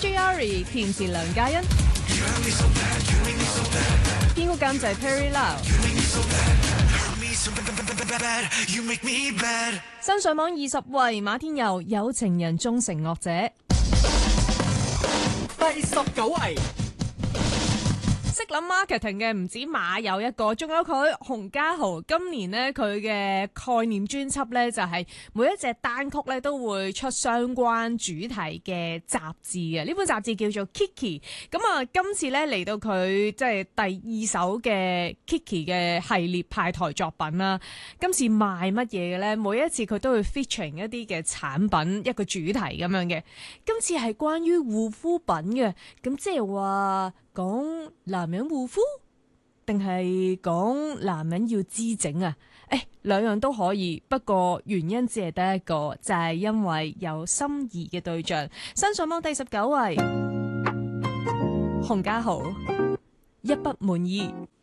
DJ Ari 填詞梁嘉欣，編曲監製 Perry Lau。新上網20位，馬天佑有情人終成惡者。 第19位。 識諗 marketing 嘅唔止馬友一個，仲有佢洪嘉豪。今年呢，佢嘅概念專輯呢，就係每一隻單曲呢都會出相關主題嘅雜誌嘅。呢本雜誌叫做 Kiki。咁啊，今次呢嚟到佢即係第2首嘅 Kiki 嘅系列派台作品啦。今次賣乜嘢嘅呢？每一次佢都會 featuring 一啲嘅產品，一個主題咁樣嘅。今次係關於護膚品嘅，咁即係話講男人護膚，定係講男人要姿整啊？兩樣都可以，不過原因只係得一個，就係因為有心儀嘅對象。新上網第19位，洪嘉豪，一不滿意。